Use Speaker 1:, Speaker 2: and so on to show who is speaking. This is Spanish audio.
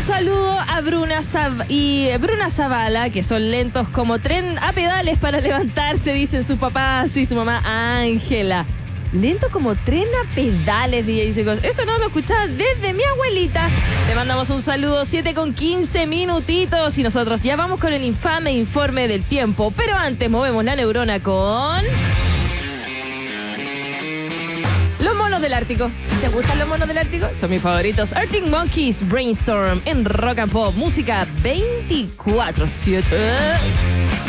Speaker 1: saludo a Bruna Zavala, que son lentos como tren a pedales para levantarse, dicen sus papás y su mamá Ángela. Lento como tren a pedales, DJ Secos. Eso no lo escuchaba desde mi abuelita. Le mandamos un saludo, 7:15 minutitos. Y nosotros ya vamos con el infame informe del tiempo. Pero antes movemos la neurona con... los monos del Ártico. ¿Te gustan los monos del Ártico? Son mis favoritos. Arctic Monkeys, Brainstorm en Rock and Pop. Música 24/7.